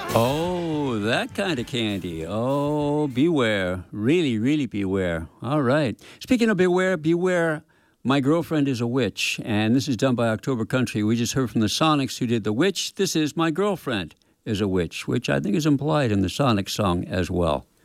Oh, that kind of candy. Oh, beware. Really, really beware. All right. Speaking of beware, beware. My Girlfriend is a Witch. And this is done by October Country. We just heard from the Sonics who did The Witch. This is My Girlfriend is a Witch, which I think is implied in the Sonics song as well.